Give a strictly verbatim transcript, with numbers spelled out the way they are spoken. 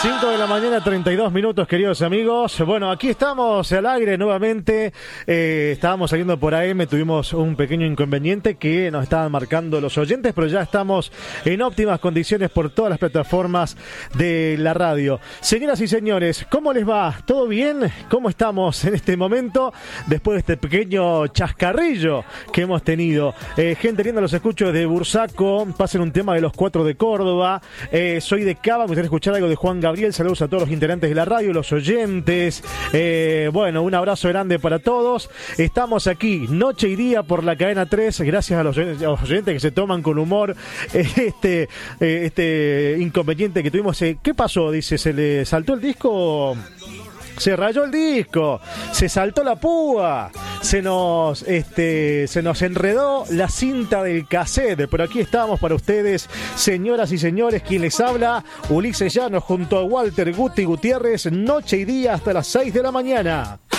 cinco de la mañana, treinta y dos minutos, queridos amigos. Bueno, aquí estamos al aire nuevamente. Eh, estábamos saliendo por A M, tuvimos un pequeño inconveniente que nos estaban marcando los oyentes, pero ya estamos en óptimas condiciones por todas las plataformas de la radio. Señoras y señores, ¿cómo les va? ¿Todo bien? ¿Cómo estamos en este momento? Después de este pequeño chascarrillo que hemos tenido. Eh, gente linda, los escucho desde Bursaco. Pasen un tema de los cuatro de Córdoba. Eh, soy de Cava, me gustaría escuchar algo de Juan Gabriel. Saludos a todos los integrantes de la radio, los oyentes. Eh, bueno, un abrazo grande para todos. Estamos aquí noche y día por la cadena tres. Gracias a los oyentes que se toman con humor este, este inconveniente que tuvimos. ¿Qué pasó? Dice, ¿se le saltó el disco? Se rayó el disco, se saltó la púa, se nos este se nos enredó la cinta del cassette. Pero aquí estamos para ustedes, señoras y señores. Quien les habla, Ulises Llanos, junto a Walter Guti Gutiérrez, noche y día hasta las seis de la mañana.